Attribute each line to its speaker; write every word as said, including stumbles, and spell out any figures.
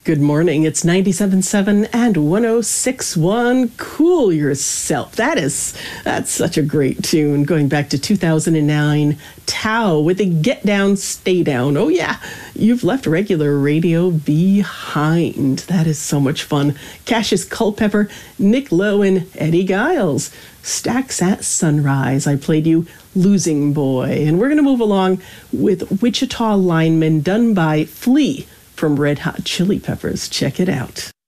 Speaker 1: Good morning. It's ninety-seven point seven and one oh six point one. Cool Yourself. That is, that's such a great tune. Going back to two thousand nine, Tao with the Get Down, Stay Down. Oh yeah, you've left regular radio behind. That is so much fun. Cassius Culpepper, Nick Lowe, and Eddie Giles. Stacks at Sunrise. I played you Losing Boy. And we're going to move along with Wichita Lineman, done by Flea from Red Hot Chili Peppers. Check it out.